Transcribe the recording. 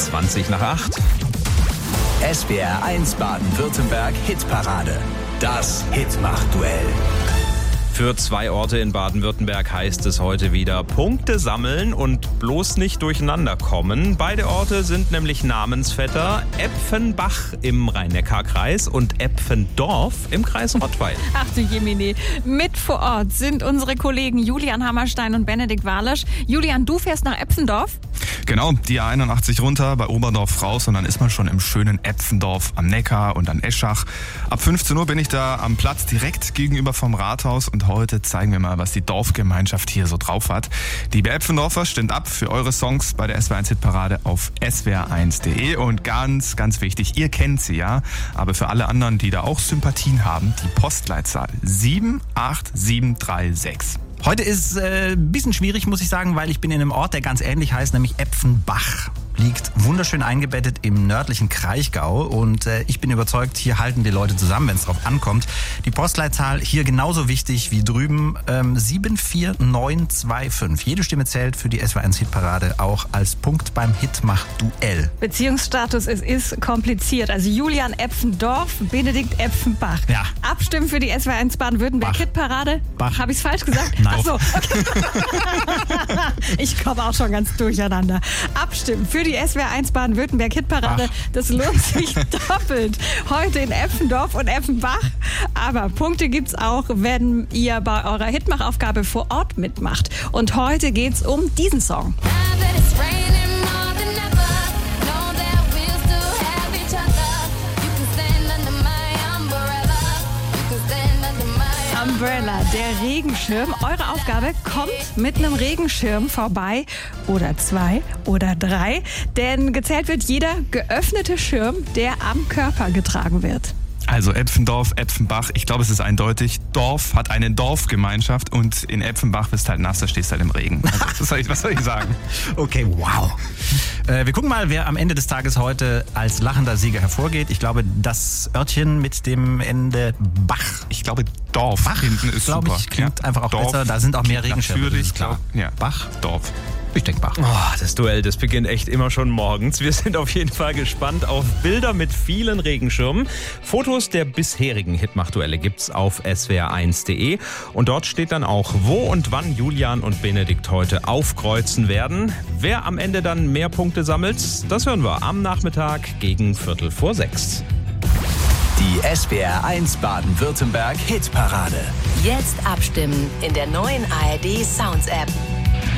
20 nach 8. SWR 1 Baden-Württemberg Hitparade. Das Hitmach-Duell. Für 2 Orte in Baden-Württemberg heißt es heute wieder Punkte sammeln und bloß nicht durcheinander kommen. Beide Orte sind nämlich Namensvetter: Epfenbach im Rhein-Neckar-Kreis und Epfendorf im Kreis Rottweil. Ach du Jemine, mit vor Ort sind unsere Kollegen Julian Hammerstein und Benedikt Walisch. Julian, du fährst nach Epfendorf? Genau, die A81 runter bei Oberdorf raus und dann ist man schon im schönen Epfendorf am Neckar und an Eschach. Ab 15 Uhr bin ich da am Platz direkt gegenüber vom Rathaus und heute zeigen wir mal, was die Dorfgemeinschaft hier so drauf hat. Liebe Epfendorfer, stimmt ab für eure Songs bei der SWR1 Hitparade auf swr1.de und ganz, ganz wichtig, ihr kennt sie ja, aber für alle anderen, die da auch Sympathien haben, die Postleitzahl 78736. Heute ist ein bisschen schwierig, muss ich sagen, weil ich bin in einem Ort, der ganz ähnlich heißt, nämlich Epfenbach. Liegt wunderschön eingebettet im nördlichen Kraichgau und ich bin überzeugt, hier halten die Leute zusammen, wenn es drauf ankommt. Die Postleitzahl hier genauso wichtig wie drüben, 74925. Jede Stimme zählt für die SWR1 Hitparade, auch als Punkt beim Hitmach-Duell. Beziehungsstatus, es ist kompliziert. Also Julian Epfendorf, Benedikt Epfenbach. Ja. Abstimmen für die SWR1 Baden-Württemberg Hitparade. Bach. Habe ich es falsch gesagt? Nein. Ach so, okay. Ich komme auch schon ganz durcheinander. Abstimmen für die SWR1 Baden-Württemberg Hitparade. Das lohnt sich doppelt. Heute in Epfendorf und Epfenbach. Aber Punkte gibt's auch, wenn ihr bei eurer Hitmachaufgabe vor Ort mitmacht. Und heute geht's um diesen Song. Umbrella, der Regenschirm. Eure Aufgabe: kommt mit einem Regenschirm vorbei oder 2 oder 3, denn gezählt wird jeder geöffnete Schirm, der am Körper getragen wird. Also Epfendorf, Epfenbach, ich glaube, es ist eindeutig. Dorf hat eine Dorfgemeinschaft und in Epfenbach bist halt nass, da stehst halt im Regen. Also, was soll ich sagen? Okay, wow. Wir gucken mal, wer am Ende des Tages heute als lachender Sieger hervorgeht. Ich glaube, das Örtchen mit dem Ende Bach. Ich glaube, Dorf Bach, hinten ist glaube super. ich, klingt einfach auch Dorf, besser. Da sind auch mehr Regenschirme. Natürlich, klar. Ja. Bach, Dorf. ich denke Bach. Oh, das Duell, das beginnt echt immer schon morgens. Wir sind auf jeden Fall gespannt auf Bilder mit vielen Regenschirmen. Fotos der bisherigen Hitmach-Duelle gibt's auf swr1.de. Und dort steht dann auch, wo und wann Julian und Benedikt heute aufkreuzen werden. Wer am Ende dann mehr Punkte sammelt, das hören wir am Nachmittag gegen 5:45. Die SWR 1 Baden-Württemberg Hitparade. Jetzt abstimmen in der neuen ARD Sounds App.